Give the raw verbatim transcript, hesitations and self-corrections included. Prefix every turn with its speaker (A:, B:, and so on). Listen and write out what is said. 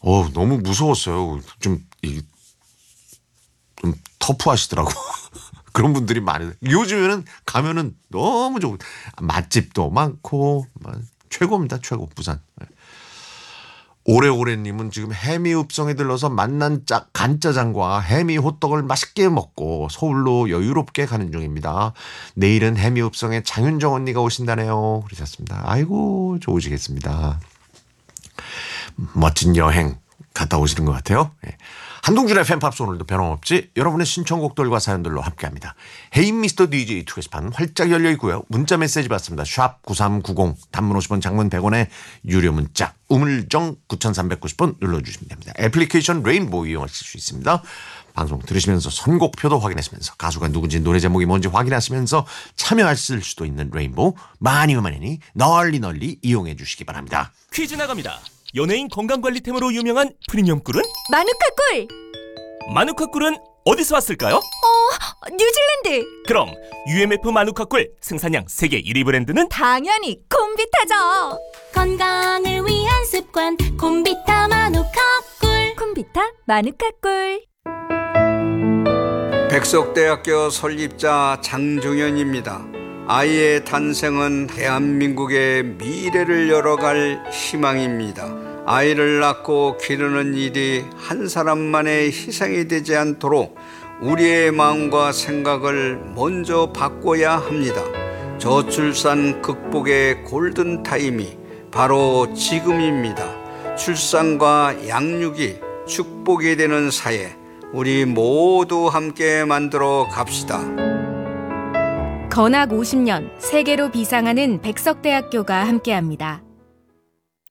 A: 어, 너무 무서웠어요. 좀, 이, 좀 터프하시더라고. 그런 분들이 많이. 요즘에는 가면은 너무 좋고 맛집도 많고 최고입니다. 최고 부산. 오래오래님은 지금 해미읍성에 들러서 만난 짜, 간짜장과 해미 호떡을 맛있게 먹고 서울로 여유롭게 가는 중입니다. 내일은 해미읍성에 장윤정 언니가 오신다네요. 그러셨습니다. 아이고 좋으시겠습니다. 멋진 여행 갔다 오시는 것 같아요. 예. 한동준의 팬팝스 오늘도 변함없이 여러분의 신청곡들과 사연들로 함께합니다. 헤이 미스터 디제이 투 게시판 활짝 열려 있고요. 문자 메시지 받습니다. 샵 구삼구공 단문 오십 원 장문 백 원에 유료 문자 우물정 구삼구공 번 눌러주시면 됩니다. 애플리케이션 레인보우 이용하실 수 있습니다. 방송 들으시면서 선곡표도 확인하시면서 가수가 누군지 노래 제목이 뭔지 확인하시면서 참여하실 수도 있는 레인보우 많이 많이 널리 널리 이용해 주시기 바랍니다.
B: 퀴즈 나갑니다. 연예인 건강관리템으로 유명한 프리미엄 꿀은?
C: 마누카 꿀!
B: 마누카 꿀은 어디서 왔을까요?
C: 어, 뉴질랜드!
B: 그럼 유엠에프 마누카 꿀 생산량 세계 일 위 브랜드는?
C: 당연히 콤비타죠!
D: 건강을 위한 습관 콤비타 마누카 꿀.
C: 콤비타 마누카 꿀.
E: 백석대학교 설립자 장종현입니다. 아이의 탄생은 대한민국의 미래를 열어갈 희망입니다. 아이를 낳고 기르는 일이 한 사람만의 희생이 되지 않도록 우리의 마음과 생각을 먼저 바꿔야 합니다. 저출산 극복의 골든타임이 바로 지금입니다. 출산과 양육이 축복이 되는 사회, 우리 모두 함께 만들어 갑시다.
F: 건학 오십 년 세계로 비상하는 백석대학교가 함께합니다.